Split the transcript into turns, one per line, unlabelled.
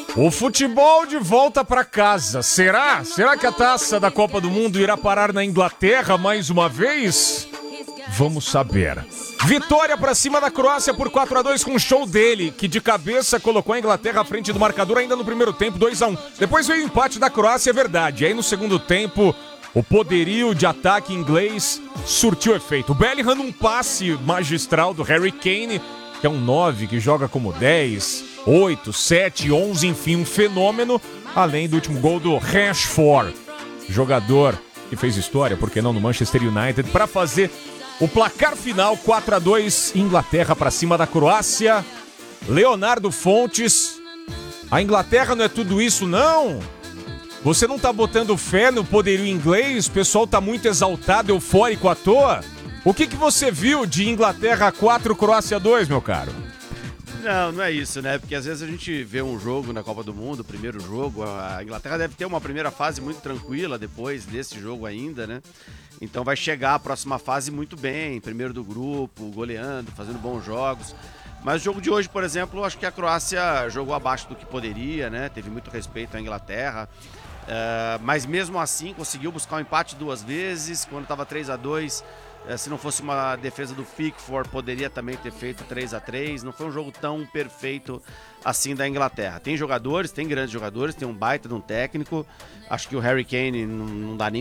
O futebol de volta para casa. Será? Será que a taça da Copa do Mundo irá parar na Inglaterra mais uma vez? Vamos saber. Vitória para cima da Croácia por 4-2 com o show dele, que de cabeça colocou a Inglaterra à frente do marcador ainda no primeiro tempo, 2-1. Depois veio o empate da Croácia, é verdade. Aí no segundo tempo, o poderio de ataque inglês surtiu efeito. O Bellingham num passe magistral do Harry Kane, que é um 9 que joga como 10, 8, 7, 11, enfim, um fenômeno. Além do último gol do Rashford, jogador que fez história, por que não, no Manchester United, para fazer o placar final, 4-2, Inglaterra para cima da Croácia. Leonardo Fontes, a Inglaterra não é tudo isso, não? Você não tá botando fé no poderio inglês? O pessoal tá muito exaltado, eufórico à toa? O que você viu de Inglaterra 4, Croácia 2, meu caro?
Não é isso, né? Porque às vezes a gente vê um jogo na Copa do Mundo, o primeiro jogo, a Inglaterra deve ter uma primeira fase muito tranquila depois desse jogo ainda, né? Então vai chegar a próxima fase muito bem, primeiro do grupo, goleando, fazendo bons jogos. Mas o jogo de hoje, por exemplo, acho que a Croácia jogou abaixo do que poderia, né? Teve muito respeito à Inglaterra. Mas mesmo assim conseguiu buscar um empate 2 vezes, quando estava 3-2. Se não fosse uma defesa do Pickford, poderia também ter feito 3-3. Não foi um jogo tão perfeito assim da Inglaterra. Tem jogadores, tem grandes jogadores, tem um baita de um técnico. Acho que o Harry Kane não dá nem